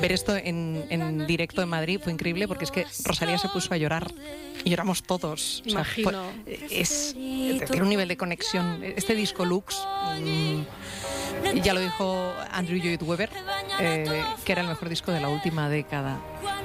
ver esto en directo en Madrid fue increíble, porque es que Rosalía se puso a llorar y lloramos todos. Imagino. Tiene un nivel de conexión. Este disco Lux, ya lo dijo Andrew Lloyd Webber, que era el mejor disco de la última década.